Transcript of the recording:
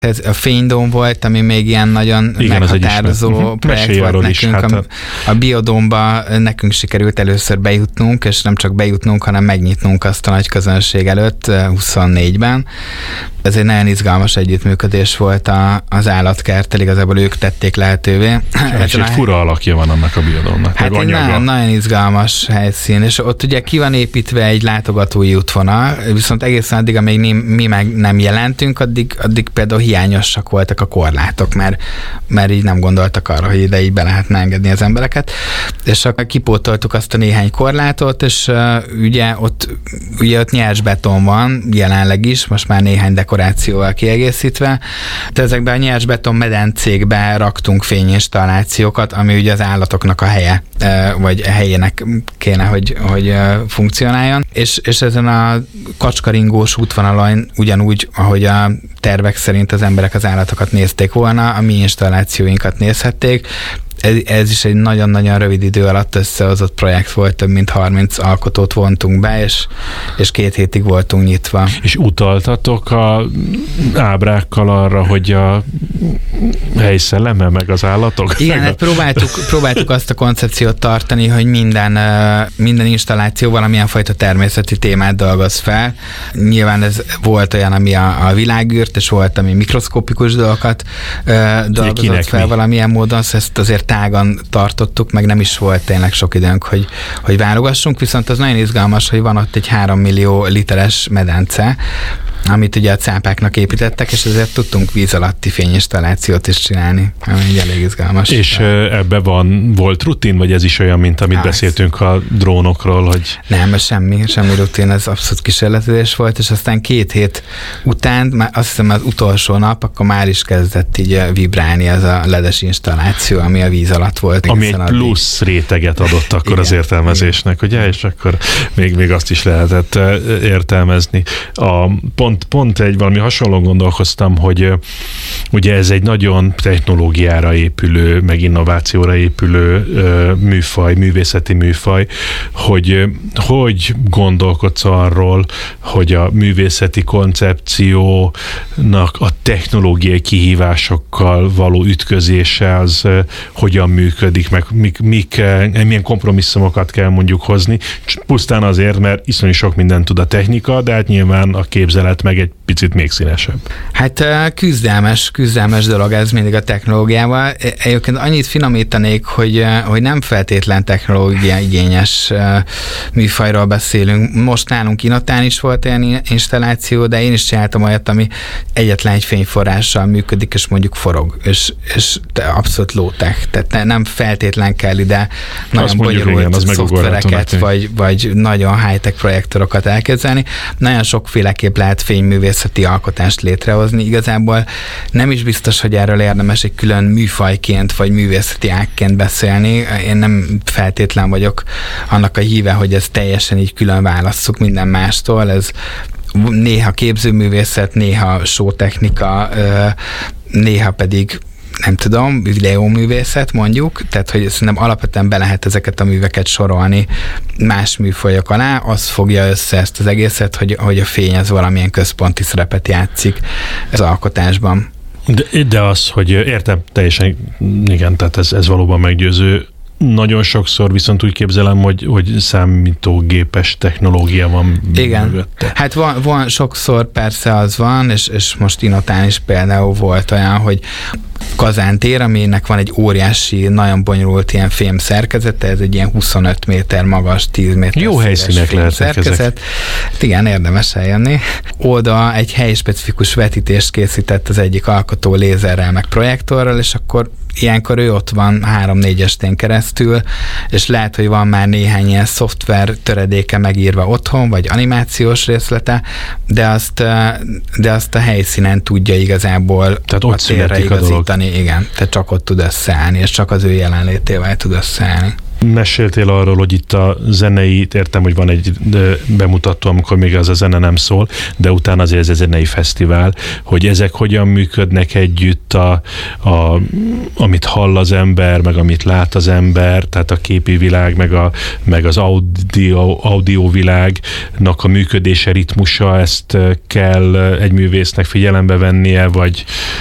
Ez a Fénydóm volt, ami még ilyen nagyon meghatározó projekt volt nekünk. Hát a Biodomba nekünk sikerült először bejutnunk, és nem csak bejutnunk, hanem megnyitnunk azt a nagy közönség előtt 24-ben. Ez egy nagyon izgalmas együttműködés volt az állatkerttel, igazából ők tették lehetővé. És egy fura alakja van annak a Biodomnak. Hát egy nagyon izgalmas helyszín, és ott ugye ki van építve egy látogatói útvonal, viszont egészen addig, amíg mi meg nem jelentünk, addig például hiányosak voltak a korlátok, mert így nem gondoltak arra, hogy ide így be lehetne engedni az embereket. És akkor kipótoltuk azt a néhány korlátot, és ugye ott nyers beton van, jelenleg is, most már néhány dekorációval kiegészítve. De ezekben a nyers beton medencékbe raktunk fényinstallációkat, ami ugye az állatoknak a helye, vagy helyének kéne, hogy funkcionáljon. És ezen a kacskaringós útvonalon ugyanúgy, ahogy a tervek szerint az emberek az állatokat nézték volna, a mi installációinkat nézhették. Ez is egy nagyon-nagyon rövid idő alatt összehozott projekt volt, több mint 30 alkotót vontunk be, és 2 hétig voltunk nyitva. És utaltatok a ábrákkal arra, hogy a helyszelleme meg az állatok? Igen, hát próbáltuk azt a koncepciót tartani, hogy minden installáció valamilyen fajta természeti témát dolgoz fel. Nyilván ez volt olyan, ami a világűrt, és volt, ami mikroszkopikus dolgokat dolgozott fel valamilyen módon, ezt azért tágan tartottuk, meg nem is volt tényleg sok időnk, hogy válogassunk, viszont az nagyon izgalmas, hogy van ott egy 3 millió literes medence, amit ugye a cápáknak építettek, és ezért tudtunk víz alatti fényinstallációt is csinálni, ami elég izgalmas. És ebben volt rutin, vagy ez is olyan, mint amit beszéltünk a drónokról, hogy... Nem, semmi rutin, ez abszolút kísérletezés volt, és aztán 2 hét után, már azt hiszem az utolsó nap, akkor már is kezdett így vibrálni az a ledes installáció, ami a víz alatt volt. Ami egy plusz réteget adott akkor az értelmezésnek, ugye? És akkor még azt is lehetett értelmezni. Pont egy valami hasonlóan gondolkoztam, hogy ugye ez egy nagyon technológiára épülő, meg innovációra épülő műfaj, művészeti műfaj, hogy gondolkodsz arról, hogy a művészeti koncepciónak a technológiai kihívásokkal való ütközése az hogyan működik, meg milyen kompromisszumokat kell mondjuk hozni, pusztán azért, mert iszonyú sok mindent tud a technika, de hát nyilván a képzelet meg egy picit még színesebb. Hát küzdelmes dolog ez mindig a technológiával. Egyébként annyit finomítanék, hogy nem feltétlen technológia igényes műfajról beszélünk. Most nálunk Inotán is volt ilyen installáció, de én is csináltam olyat, ami egyetlen egy fényforrással működik, és mondjuk forog, és abszolút low-tech. Tehát nem feltétlen kell ide nagyon bonyolult szoftvereket, vagy nagyon high-tech projektorokat elképzelni. Nagyon sokféleképp lehet fényművészeti alkotást létrehozni. Igazából nem is biztos, hogy erről érdemes egy külön műfajként vagy művészeti ágként beszélni. Én nem feltétlen vagyok annak a híve, hogy ez teljesen így külön válasszuk minden mástól. Ez néha képzőművészet, néha show-technika, néha pedig nem tudom, videóművészet mondjuk, tehát hogy szerintem alapvetően be lehet ezeket a műveket sorolni más műfajok alá, az fogja össze ezt az egészet, hogy a fény az valamilyen központi szerepet játszik az alkotásban. De az, hogy értem, teljesen igen, tehát ez valóban meggyőző. Nagyon sokszor viszont úgy képzelem, hogy számítógépes technológia van. Igen. Mögötte. Hát van sokszor persze az van, és most Inotán is például volt olyan, hogy Kazántér, aminek van egy óriási, nagyon bonyolult ilyen fém szerkezete, ez egy ilyen 25 méter magas, 10 méter jó helyszínek lehetnek ezek. Hát igen, érdemes eljönni. Oda egy helyspecifikus vetítést készített az egyik alkotó lézerrel, meg projektorral, és akkor ilyenkor ő ott van 3-4 estén keresztül, és lehet, hogy van már néhány ilyen szoftver töredéke megírva otthon, vagy animációs részlete, de azt a helyszínen tudja igazából tehát ott a térre igazítani. Igen, tehát csak ott tud összeállni, és csak az ő jelenlétével tud összeállni. Meséltél arról, hogy itt a zenei, értem, hogy van egy bemutató, amikor még az a zene nem szól, de utána azért ez a zenei fesztivál, hogy ezek hogyan működnek együtt, amit hall az ember, meg amit lát az ember, tehát a képi világ, meg az audio világnak a működése, ritmusa, ezt kell egy művésznek figyelembe vennie, vagy